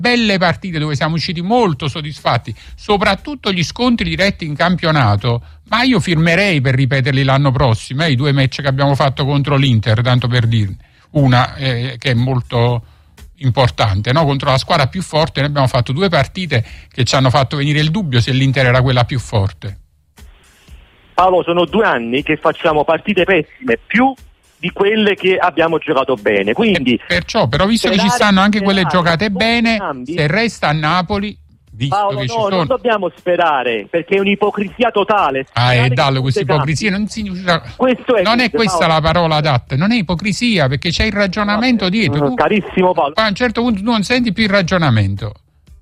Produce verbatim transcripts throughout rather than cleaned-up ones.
belle partite dove siamo usciti molto soddisfatti, soprattutto gli scontri diretti in campionato, ma io firmerei per ripeterli l'anno prossimo, eh, i due match che abbiamo fatto contro l'Inter, tanto per dirne. Una eh, che è molto importante, no? Contro la squadra più forte noi abbiamo fatto due partite che ci hanno fatto venire il dubbio se l'Inter era quella più forte. Paolo, sono due anni che facciamo partite pessime più di quelle che abbiamo giocato bene, quindi e perciò però visto che ci stanno anche quelle giocate bene, cambi, se resta a Napoli, visto Paolo, che no, ci sono... non dobbiamo sperare, perché è un'ipocrisia totale. Ah, e dallo questa ipocrisia non si Questo è non è questa Paolo. La parola adatta, non è ipocrisia, perché c'è il ragionamento dietro. Tu, carissimo Paolo, a un certo punto tu non senti più il ragionamento.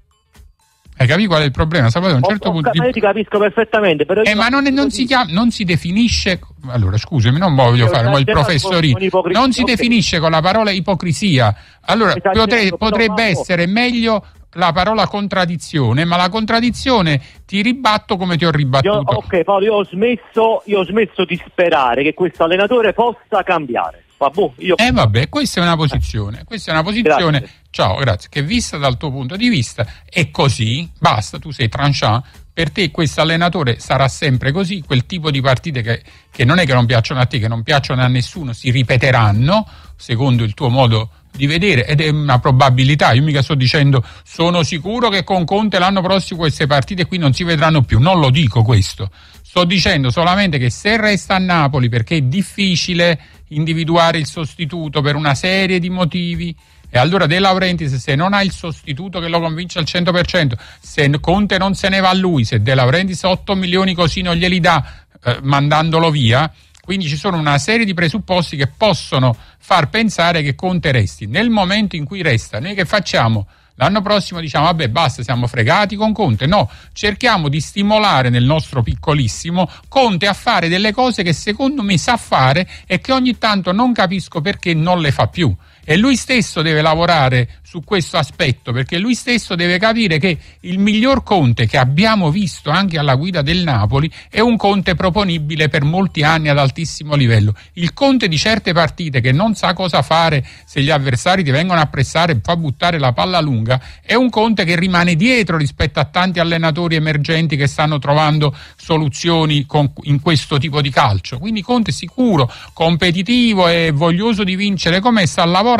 Hai capito qual è il problema? Sapete, a un certo ho, punto. Ma io ti capisco perfettamente, però. Eh, ma non, è, non, si chiama, non si definisce. Allora, scusami, non voglio io fare il professorino. Non si okay. definisce con la parola ipocrisia. Allora, potre, potrebbe essere meglio la parola contraddizione, ma la contraddizione ti ribatto come ti ho ribattuto. Io, ok, Paolo, io ho smesso, io ho smesso di sperare che questo allenatore possa cambiare. Vabbè, io... Eh vabbè, questa è una posizione, questa è una posizione, grazie. Ciao, grazie, che vista dal tuo punto di vista è così, basta, tu sei tranchant, per te questo allenatore sarà sempre così, quel tipo di partite che, che non è che non piacciono a te, che non piacciono a nessuno, si ripeteranno, secondo il tuo modo di vedere, ed è una probabilità, io mica sto dicendo sono sicuro che con Conte l'anno prossimo queste partite qui non si vedranno più, non lo dico questo, sto dicendo solamente che se resta a Napoli perché è difficile individuare il sostituto per una serie di motivi, e allora De Laurentiis, se non ha il sostituto che lo convince al cento per cento, se Conte non se ne va a lui, se De Laurentiis otto milioni così non glieli dà eh, mandandolo via, quindi ci sono una serie di presupposti che possono far pensare che Conte resti. Nel momento in cui resta, noi che facciamo? L'anno prossimo diciamo vabbè basta, siamo fregati con Conte. No, cerchiamo di stimolare nel nostro piccolissimo Conte a fare delle cose che secondo me sa fare e che ogni tanto non capisco perché non le fa più. E lui stesso deve lavorare su questo aspetto, perché lui stesso deve capire che il miglior Conte che abbiamo visto anche alla guida del Napoli è un Conte proponibile per molti anni ad altissimo livello. Il Conte di certe partite che non sa cosa fare se gli avversari ti vengono a pressare e fa buttare la palla lunga è un Conte che rimane dietro rispetto a tanti allenatori emergenti che stanno trovando soluzioni con, in questo tipo di calcio. Quindi Conte sicuro, competitivo e voglioso di vincere come sta lavorando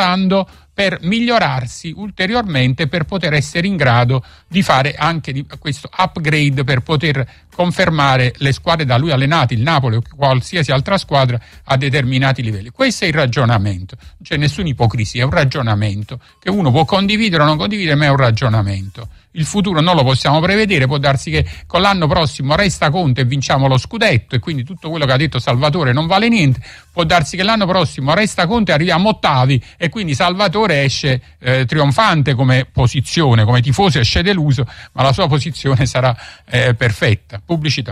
per migliorarsi ulteriormente, per poter essere in grado di fare anche di questo upgrade, per poter confermare le squadre da lui allenate, il Napoli o qualsiasi altra squadra, a determinati livelli. Questo è il ragionamento, non c'è nessuna ipocrisia, è un ragionamento che uno può condividere o non condividere, ma è un ragionamento. Il futuro non lo possiamo prevedere, può darsi che con l'anno prossimo resta Conte e vinciamo lo scudetto e quindi tutto quello che ha detto Salvatore non vale niente, può darsi che l'anno prossimo resta Conte e arriviamo ottavi e quindi Salvatore esce eh, trionfante come posizione, come tifoso esce deluso, ma la sua posizione sarà eh, perfetta. Pubblicità.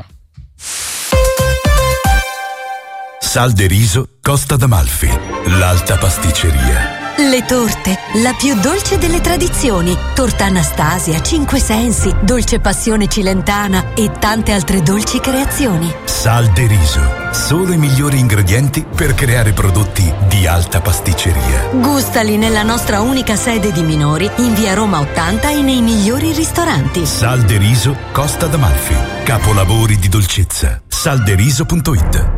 Sal de Riso Costa d'Amalfi, l'alta pasticceria. Le torte, la più dolce delle tradizioni. Torta Anastasia, Cinque Sensi, Dolce Passione Cilentana e tante altre dolci creazioni. Sal de Riso, solo i migliori ingredienti per creare prodotti di alta pasticceria. Gustali nella nostra unica sede di Minori, in via Roma ottanta e nei migliori ristoranti. Sal de Riso Costa d'Amalfi, capolavori di dolcezza. salderiso punto it.